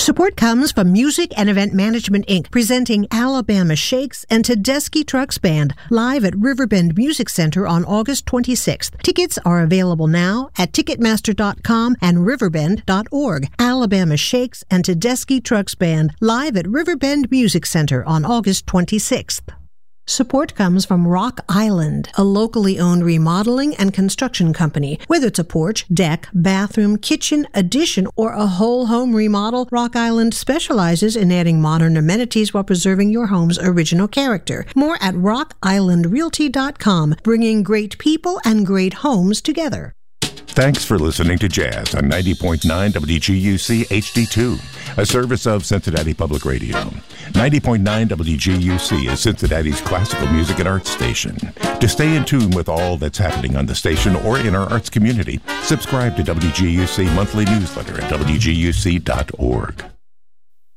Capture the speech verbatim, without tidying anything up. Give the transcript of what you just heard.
Support comes from Music and Event Management, Incorporated, presenting Alabama Shakes and Tedeschi Trucks Band live at Riverbend Music Center on August twenty-sixth. Tickets are available now at Ticketmaster dot com and Riverbend dot org. Alabama Shakes and Tedeschi Trucks Band live at Riverbend Music Center on August twenty-sixth. Support comes from Rock Island, a locally owned remodeling and construction company. Whether it's a porch, deck, bathroom, kitchen, addition, or a whole home remodel, Rock Island specializes in adding modern amenities while preserving your home's original character. More at rock island realty dot com, bringing great people and great homes together. Thanks for listening to Jazz on ninety point nine W G U C H D two, a service of Cincinnati Public Radio. ninety point nine W G U C is Cincinnati's classical music and arts station. To stay in tune with all that's happening on the station or in our arts community, subscribe to W G U C monthly newsletter at W G U C dot org.